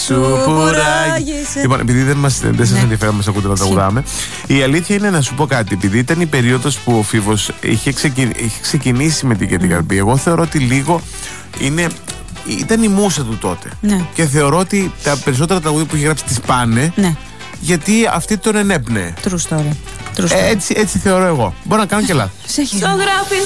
σου πουράγεσαι. Λοιπόν, επειδή δεν σας ενδιαφέρει να μας ακούτε να τραγουδάμε, η αλήθεια είναι να σου πω κάτι. Επειδή ήταν η περίοδος που ο Φίβος είχε ξεκινήσει με την Κέτη Καρμπή, εγώ θεωρώ ότι λίγο ήταν η μούσα του τότε. Και θεωρώ ότι τα περισσότερα τραγούδια που είχε γράψει τις πάνε. Γιατί αυτή τον ενέπνεε. True story. Έτσι θεωρώ εγώ. Μπορώ να κάνω και λάθος. Ζωγράφι